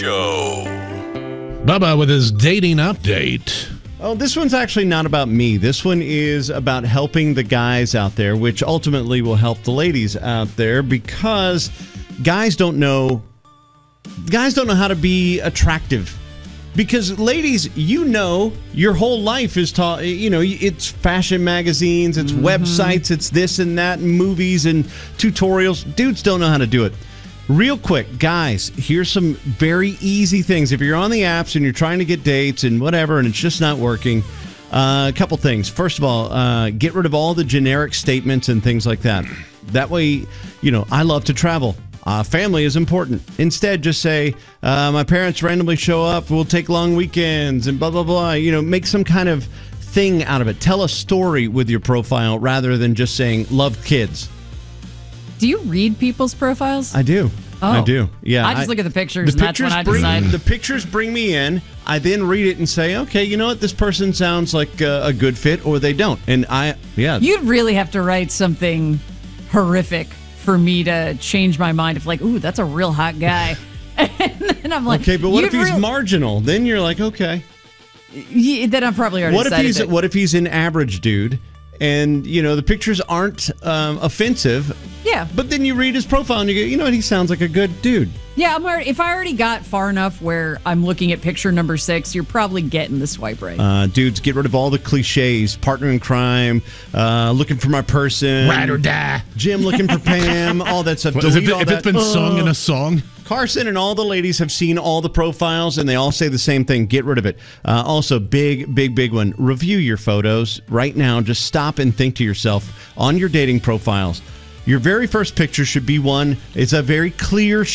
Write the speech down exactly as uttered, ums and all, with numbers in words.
Show. Bubba with his dating update. Oh, this one's actually not about me. This one is about helping the guys out there, which ultimately will help the ladies out there because guys don't know guys don't know how to be attractive. Because ladies, you know, your whole life is taught, you know, it's fashion magazines, it's mm-hmm. websites, it's this and that, and movies and tutorials. Dudes don't know how to do it. Real quick, guys, here's some very easy things. If you're on the apps and you're trying to get dates and whatever, and it's just not working, uh, a couple things. First of all, uh, get rid of all the generic statements and things like that. That way, you know, I love to travel. Uh, family is important. Instead, just say, uh, my parents randomly show up, we'll take long weekends, and blah, blah, blah. You know, make some kind of thing out of it. Tell a story with your profile rather than just saying, love kids. Do you read people's profiles? I do. Oh. I do. Yeah. I just look at the pictures, the and pictures that's when I bring, decide. The pictures bring me in. I then read it and say, okay, you know what? This person sounds like a, a good fit, or they don't. And I, yeah. You'd really have to write something horrific for me to change my mind of like, ooh, that's a real hot guy. And then I'm like, okay, but what if he's really- marginal? Then you're like, okay. Yeah, then I'm probably already What if he's it. What if he's an average dude? And, you know, the pictures aren't um, offensive. Yeah. But then you read his profile and you go, you know what? He sounds like a good dude. Yeah, I'm already, if I already got far enough where I'm looking at picture number six, you're probably getting the swipe right. Uh, dudes, get rid of all the cliches. Partner in crime, uh, looking for my person. Ride or die. Jim looking for Pam, all that stuff. Well, Delete if it, all if that. it's been sung in a song. Carson and all the ladies have seen all the profiles, and they all say the same thing. Get rid of it. Uh, also, big, big, big one. Review your photos right now. Just stop and think to yourself on your dating profiles. Your very first picture should be one. It's a very clear